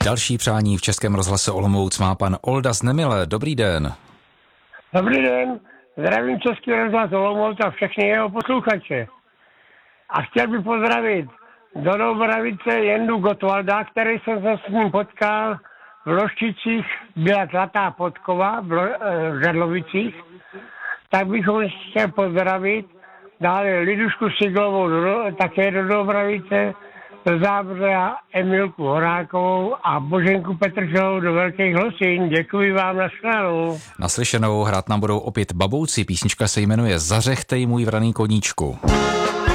Další přání v Českém rozhlase Olomouc má pan Olda z Nemile. Dobrý den. Dobrý den, zdravím Český rozhlas Olomouc a všechny jeho posluchače. A chtěl bych pozdravit do Dobravice Jendu Gotwalda, který jsem se s ním potkal v Loščicích, byla Zlatá Podkova v Žadlovicích. Tak bych ho chtěl pozdravit. Dále Lidušku Siglovou také do Dobravice, do Zábřeha Emilku Horákovou a Boženku Petržovou do Velkých Hlosin. Děkuji vám, naslyšenou. Naslyšenou, hrát nám budou opět Babouci. Písnička se jmenuje Zařechtej můj vraný koníčku.